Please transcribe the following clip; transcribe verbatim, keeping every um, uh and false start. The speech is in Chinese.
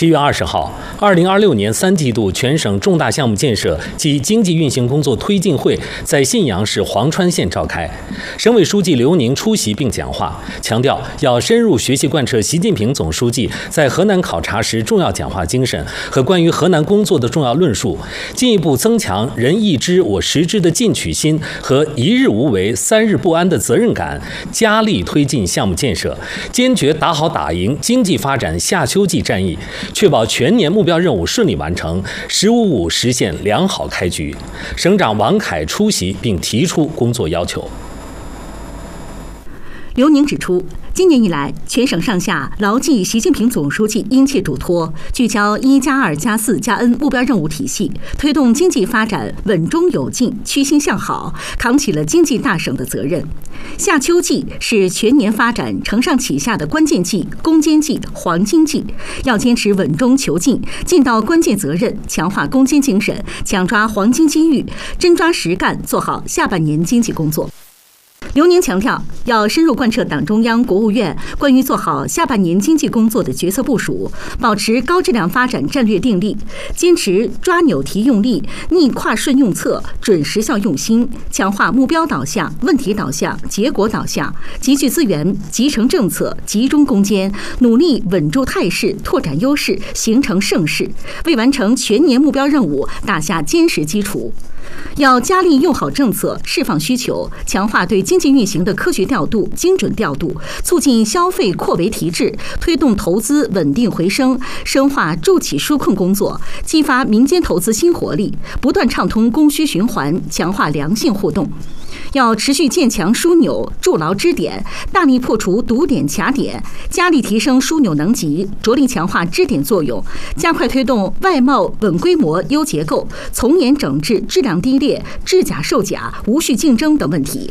七月二十号，二零二六年三季度全省重大项目建设及经济运行工作推进会在信阳市黄川县召开。省委书记刘宁出席并讲话，强调要深入学习贯彻习近平总书记在河南考察时重要讲话精神和关于河南工作的重要论述，进一步增强人一知我十知的进取心和一日无为三日不安的责任感，加力推进项目建设，坚决打好打赢经济发展夏秋季战役，确保全年目标任务顺利完成，十五五实现良好开局。省长王凯出席并提出工作要求。 刘宁指出，今年以来，全省上下牢记习近平总书记殷切嘱托，聚焦一加二加四加 N 目标任务体系，推动经济发展稳中有进、趋欣向好，扛起了经济大省的责任。夏秋季是全年发展承上启下的关键季、攻坚季、黄金季，要坚持稳中求进，尽到关键责任，强化攻坚精神，抢抓黄金机遇，真抓实干，做好下半年经济工作。刘宁强调，要深入贯彻党中央、国务院关于做好下半年经济工作的决策部署，保持高质量发展战略定力，坚持抓纽提用力、逆跨顺用策、准时效用心，强化目标导向、问题导向、结果导向，集聚资源、集成政策、集中攻坚，努力稳住态势、拓展优势、形成盛世，为完成全年目标任务打下坚实基础。要加力用好政策，释放需求，强化对经济运行的科学调度、精准调度，促进消费扩围提质，推动投资稳定回升，深化助企纾困工作，激发民间投资新活力，不断畅通供需循环，强化良性互动。要持续建强枢纽，筑牢支点，大力破除堵点卡点，加力提升枢纽能级，着力强化支点作用，加快推动外贸稳规模、优结构，从严整治质量低劣、制假售假、无序竞争等问题。